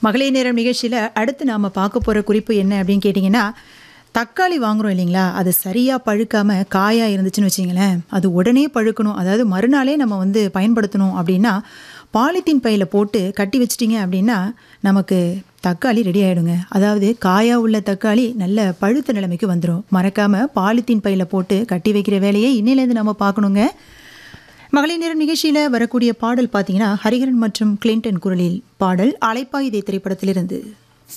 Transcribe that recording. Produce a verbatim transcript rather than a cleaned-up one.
மகளிர் நேரம் நிகழ்ச்சியில் அடுத்து நாம் பார்க்க போகிற குறிப்பு என்ன அப்படின்னு கேட்டிங்கன்னா, தக்காளி வாங்குகிறோம் இல்லைங்களா, அது சரியாக பழுக்காமல் காயாக இருந்துச்சுன்னு வச்சிங்களேன், அது உடனே பழுக்கணும், அதாவது மறுநாளே நம்ம வந்து பயன்படுத்தணும் அப்படின்னா பாலித்தீன் பையில் போட்டு கட்டி வச்சிட்டிங்க அப்படின்னா நமக்கு தக்காளி ரெடி ஆகிடுங்க. அதாவது காயாக உள்ள தக்காளி நல்ல பழுத்த நிலைமைக்கு வந்துடும். மறக்காமல் பாலித்தீன் பையில் போட்டு கட்டி வைக்கிற வேலையை இன்னிலேருந்து நம்ம பார்க்கணுங்க. மகளிர் நேரம் நிகழ்ச்சியில் வரக்கூடிய பாடல் பார்த்தீங்கன்னா, ஹரிஹரன் மற்றும் கிளின்டன் குரலில் பாடல் அலைப்பாயுதே திரைப்படத்திலிருந்து.